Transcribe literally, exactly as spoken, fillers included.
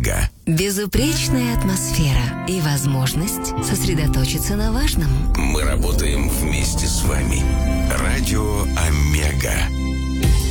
Омега. Безупречная атмосфера и возможность сосредоточиться на важном. Мы работаем вместе с вами.